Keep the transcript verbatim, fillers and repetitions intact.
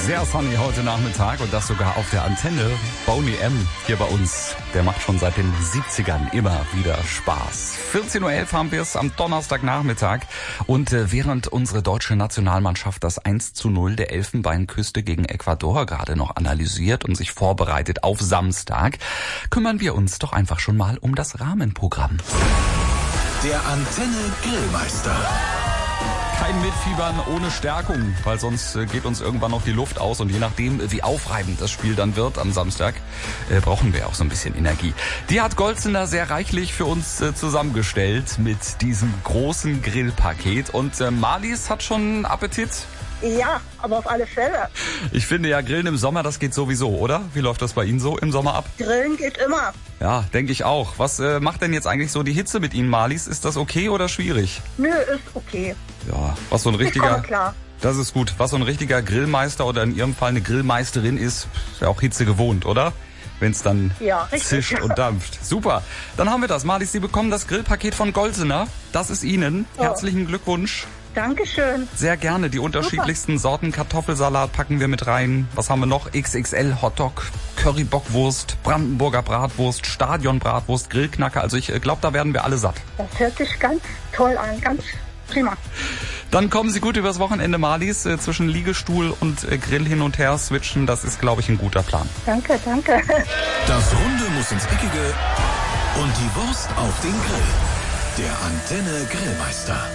Sehr sunny heute Nachmittag und das sogar auf der Antenne. Boney M. hier bei uns, der macht schon seit den siebzigern immer wieder Spaß. vierzehn Uhr elf haben wir es am Donnerstagnachmittag und äh, während unsere deutsche Nationalmannschaft das eins zu null der Elfenbeinküste gegen Ecuador gerade noch analysiert und sich vorbereitet auf Samstag, kümmern wir uns doch einfach schon mal um das Rahmenprogramm. Der Antenne Grillmeister. Kein Mitfiebern ohne Stärkung, weil sonst geht uns irgendwann noch die Luft aus und je nachdem, wie aufreibend das Spiel dann wird am Samstag, äh, brauchen wir auch so ein bisschen Energie. Die hat Golzener sehr reichlich für uns äh, zusammengestellt mit diesem großen Grillpaket und äh, Marlies hat schon Appetit. Ja, aber auf alle Fälle. Ich finde ja, Grillen im Sommer, das geht sowieso, oder? Wie läuft das bei Ihnen so im Sommer ab? Grillen geht immer. Ja, denke ich auch. Was äh, macht denn jetzt eigentlich so die Hitze mit Ihnen, Marlies? Ist das okay oder schwierig? Nö, ist okay. Ja, was so ein Ich richtiger... komme klar. Das ist gut. Was so ein richtiger Grillmeister oder in Ihrem Fall eine Grillmeisterin ist, ist ja auch Hitze gewohnt, oder? Wenn es dann Ja, richtig. zischt und dampft. Super. Dann haben wir das. Marlies, Sie bekommen das Grillpaket von Golzener. Das ist Ihnen. Oh. Herzlichen Glückwunsch. Dankeschön. Sehr gerne. Die unterschiedlichsten Sorten Kartoffelsalat packen wir mit rein. Was haben wir noch? X X L Hotdog, Currybockwurst, Brandenburger Bratwurst, Stadionbratwurst, Grillknacker. Also ich glaube, da werden wir alle satt. Das hört sich ganz toll an. Ganz prima. Dann kommen Sie gut übers Wochenende, Marlies. Äh, zwischen Liegestuhl und äh, Grill hin und her switchen. Das ist, glaube ich, ein guter Plan. Danke, danke. Das Runde muss ins Eckige und die Wurst auf den Grill. Der Antenne Grillmeister.